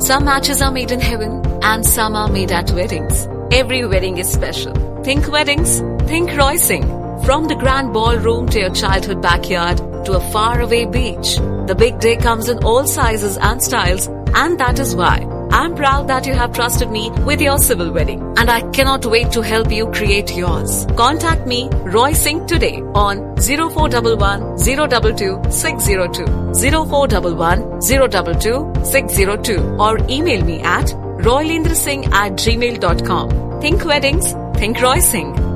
Some matches are made in heaven and some are made at weddings. Every wedding is special. Think weddings, think Roysing. From the grand ballroom to your childhood backyard to a faraway beach, the big day comes in all sizes and styles, and that is why I'm proud that you have trusted me with your civil wedding, and I cannot wait to help you create yours. Contact me, Roy Singh, today on 0411 022 602, 0411 022 602, or email me at roylendrasingh@gmail.com. Think weddings, think Roy Singh.